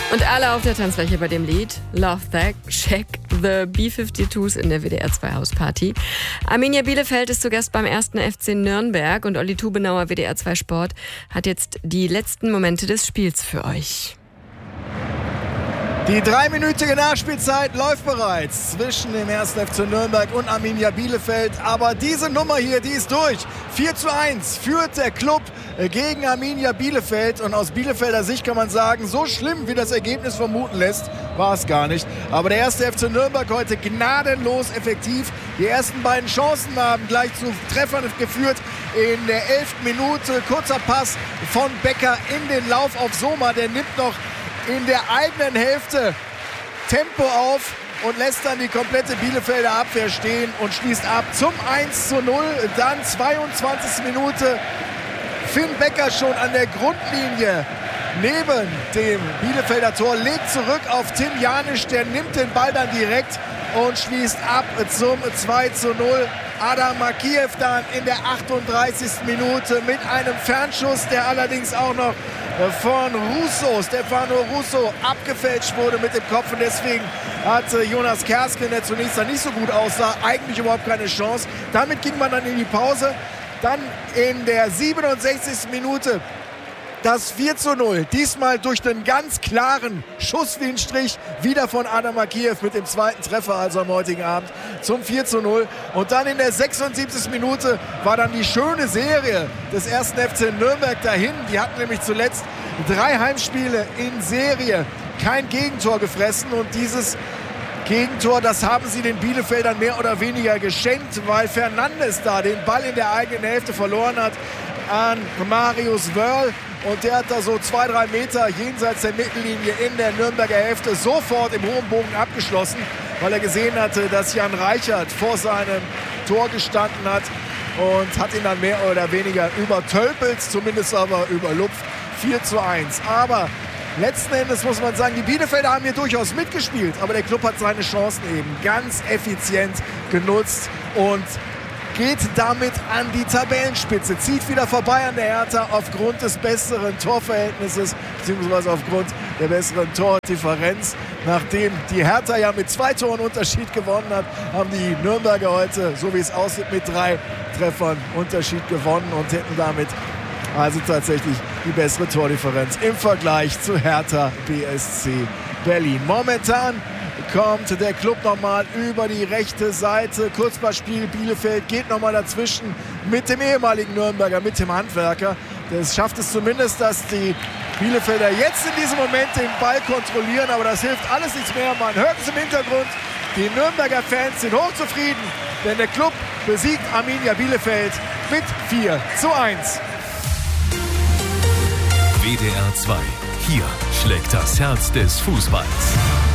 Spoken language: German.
Und alle auf der Tanzfläche bei dem Lied Love That Shack the B-52s in der WDR 2 Hausparty. Arminia Bielefeld ist zu Gast beim 1. FC Nürnberg und Olli Tubenauer, WDR 2 Sport, hat jetzt die letzten Momente des Spiels für euch. Die 3-minütige Nachspielzeit läuft bereits zwischen dem 1. FC Nürnberg und Arminia Bielefeld. Aber diese Nummer hier, die ist durch. 4:1 führt der Club gegen Arminia Bielefeld. Und aus Bielefelder Sicht kann man sagen, so schlimm, wie das Ergebnis vermuten lässt, war es gar nicht. Aber der 1. FC Nürnberg heute gnadenlos effektiv. Die ersten beiden Chancen haben gleich zu Treffern geführt. In der 11. Minute kurzer Pass von Becker in den Lauf auf Sommer. Der nimmt noch in der eigenen Hälfte Tempo auf und lässt dann die komplette Bielefelder Abwehr stehen und schließt ab zum 1:0. Dann 22. Minute. Finn Becker schon an der Grundlinie neben dem Bielefelder Tor, legt zurück auf Tim Janisch, der nimmt den Ball dann direkt und schließt ab zum 2:0. Adam Makiev dann in der 38. Minute mit einem Fernschuss, der allerdings auch noch von Russo, Stefano Russo, abgefälscht wurde mit dem Kopf. Und deswegen hatte Jonas Kersken, der zunächst dann nicht so gut aussah, eigentlich überhaupt keine Chance. Damit ging man dann in die Pause. Dann in der 67. Minute das 4:0, diesmal durch den ganz klaren Schuss wie ein Strich, wieder von Adam Makiev mit dem zweiten Treffer, also am heutigen Abend, zum 4:0. Und dann in der 76. Minute war dann die schöne Serie des 1. FC Nürnberg dahin. Die hatten nämlich zuletzt 3 Heimspiele in Serie kein Gegentor gefressen. Und dieses Gegentor, das haben sie den Bielefeldern mehr oder weniger geschenkt, weil Fernandes da den Ball in der eigenen Hälfte verloren hat an Marius Wörl. Und der hat da so 2-3 Meter jenseits der Mittellinie in der Nürnberger Hälfte sofort im hohen Bogen abgeschlossen, weil er gesehen hatte, dass Jan Reichert vor seinem Tor gestanden hat und hat ihn dann mehr oder weniger übertölpelt, zumindest aber überlupft. 4:1. Aber letzten Endes muss man sagen, die Bielefelder haben hier durchaus mitgespielt, aber der Club hat seine Chancen eben ganz effizient genutzt und geht damit an die Tabellenspitze, zieht wieder vorbei an der Hertha aufgrund des besseren Torverhältnisses beziehungsweise aufgrund der besseren Tordifferenz. Nachdem die Hertha ja mit 2 Toren Unterschied gewonnen hat, haben die Nürnberger heute, so wie es aussieht, mit 3 Treffern Unterschied gewonnen und hätten damit also tatsächlich die bessere Tordifferenz im Vergleich zu Hertha BSC Berlin. Momentan kommt der Club nochmal über die rechte Seite. Kurzballspiel, Bielefeld geht nochmal dazwischen mit dem ehemaligen Nürnberger, mit dem Handwerker. Das schafft es zumindest, dass die Bielefelder jetzt in diesem Moment den Ball kontrollieren, aber das hilft alles nichts mehr. Man hört es im Hintergrund. Die Nürnberger Fans sind hochzufrieden, denn der Club besiegt Arminia Bielefeld mit 4:1. WDR 2. Hier schlägt das Herz des Fußballs.